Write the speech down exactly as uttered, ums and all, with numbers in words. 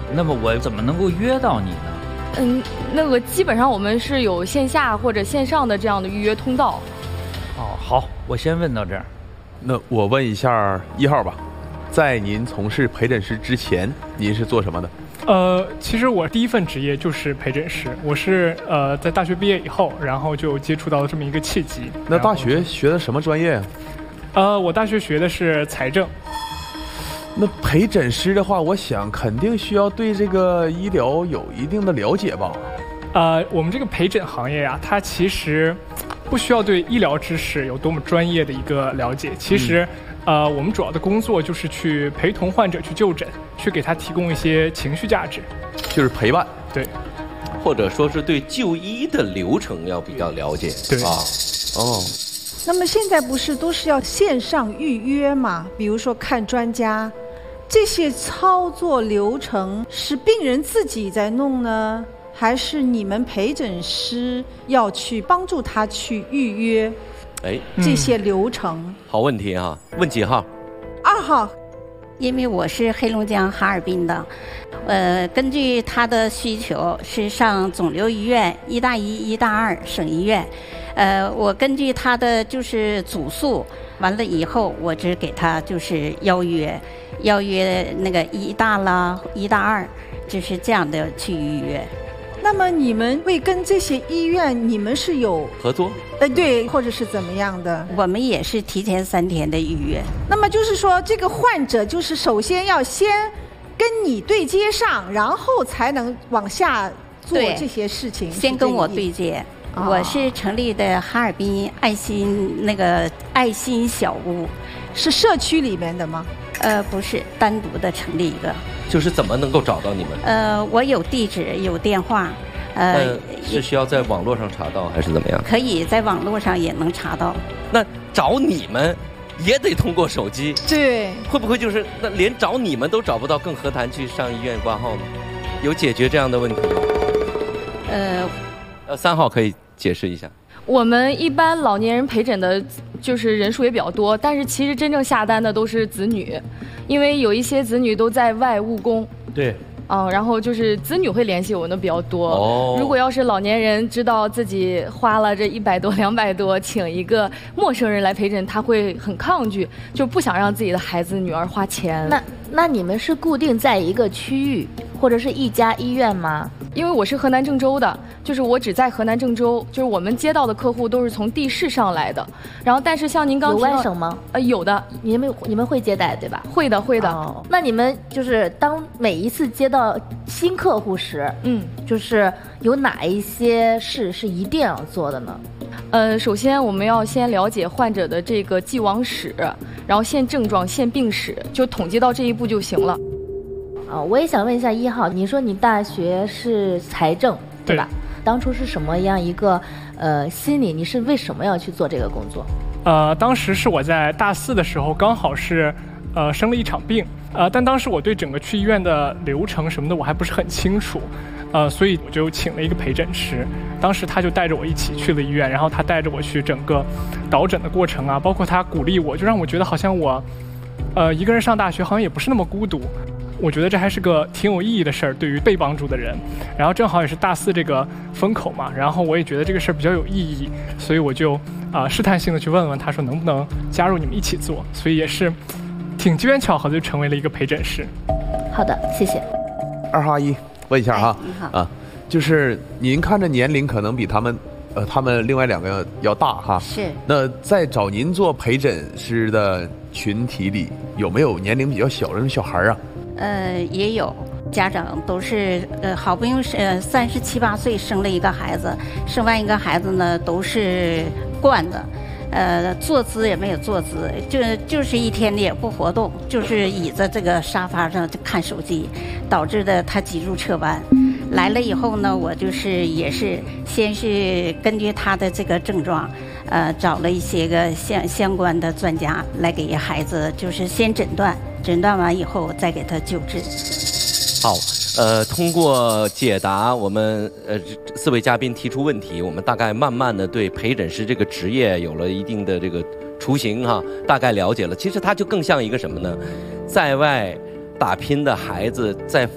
那么我怎么能够约到你呢？ 嗯，那个基本上我们是有线下或者线上的这样的预约通道。 哦，好，我先问到这儿。 那我问一下一号吧，在您从事陪诊师之前，您是做什么的？ 呃，其实我第一份职业就是陪诊师，我是呃在大学毕业以后，然后就接触到了这么一个契机。 那大学学的什么专业啊？ 呃，我大学学的是财政。 那陪诊师的话，我想肯定需要对这个医疗有一定的了解吧？ 呃，我们这个陪诊行业呀、它其实不需要对医疗知识有多么专业的一个了解，其实、嗯、呃，我们主要的工作就是去陪同患者去就诊，去给他提供一些情绪价值， 就是陪伴。 对， 或者说是对就医的流程要比较了解。 对啊，哦。 那么现在不是都是要线上预约吗？比如说看专家，这些操作流程是病人自己在弄呢，还是你们陪诊师要去帮助他去预约？ 哎， 这些流程。 嗯、好问题啊！问几号？ 二号。 因为我是黑龙江哈尔滨的，呃，根据他的需求是上肿瘤医院、医大一、医大二省医院，呃，我根据他的就是主诉，完了以后，我只给他就是邀约，邀约那个医大啦、医大二，就是这样的去预约。 那么你们会跟这些医院，你们是有合作？ 呃，对，或者是怎么样的？ 我们也是提前三天的预约。 那么就是说，这个患者就是首先要先跟你对接上，然后才能往下做这些事情。 先跟我对接。哦、我是成立的哈尔滨爱心那个爱心小屋， 是社区里面的吗？ 呃，不是，单独的成立一个。 就是怎么能够找到你们？ 呃，我有地址，有电话，呃， 呃是需要在网络上查到还是怎么样？ 可以在网络上也能查到。 那找你们也得通过手机， 对， 会不会就是那连找你们都找不到，更何谈去上医院挂号呢？有解决这样的问题吗？ 呃， 呃，三号可以解释一下。 我们一般老年人陪诊的，就是人数也比较多，但是其实真正下单的都是子女，因为有一些子女都在外务工。 对。 嗯，然后就是子女会联系我们的比较多。 哦。 如果要是老年人知道自己花了这一百多、两百多，请一个陌生人来陪诊，他会很抗拒，就不想让自己的孩子、女儿花钱。 那那你们是固定在一个区域，或者是一家医院吗？ 因为我是河南郑州的，就是我只在河南郑州，就是我们接到的客户都是从地市上来的。然后，但是像您刚有外省吗？ 呃，有的， 你们你们会接待对吧？ 会的，会的。 哦，那你们就是当每一次接到新客户时，嗯，就是有哪一些事是一定要做的呢？ 呃，首先我们要先了解患者的这个既往史，然后现症状、现病史，就统计到这一步就行了。 啊，我也想问一下一号，你说你大学是财政，对吧？对，当初是什么样一个呃心理？你是为什么要去做这个工作？ 呃，当时是我在大四的时候，刚好是呃生了一场病，呃，但当时我对整个去医院的流程什么的我还不是很清楚，呃，所以我就请了一个陪诊师，当时他就带着我一起去了医院，然后他带着我去整个导诊的过程啊，包括他鼓励我，就让我觉得好像我呃一个人上大学好像也不是那么孤独。我觉得这还是个挺有意义的事儿，对于被帮助的人。然后正好也是大四这个风口嘛，然后我也觉得这个事儿比较有意义，所以我就啊、呃、试探性的去问问他说能不能加入你们一起做，所以也是挺机缘巧合的就成为了一个陪诊师。 好的，谢谢。 二号阿姨，问一下哈， 你好啊，就是您看着年龄可能比他们。呃，他们另外两个要大哈， 是。 那在找您做陪诊师的群体里，有没有年龄比较小的小孩啊？ 呃，也有，家长都是呃，好不容易是三十七八岁生了一个孩子，生完一个孩子呢，都是惯的，呃，坐姿也没有坐姿，就就是一天也不活动，就是倚在这个沙发上就看手机，导致的他脊柱侧弯。来了以后呢，我就是也是先是根据他的这个症状，呃，找了一些个相相关的专家来给孩子，就是先诊断，诊断完以后再给他救治。 好，呃，通过解答我们呃四位嘉宾提出问题，我们大概慢慢的对陪诊师这个职业有了一定的这个雏形哈，大概了解了。其实它就更像一个什么呢？在外打拼的孩子在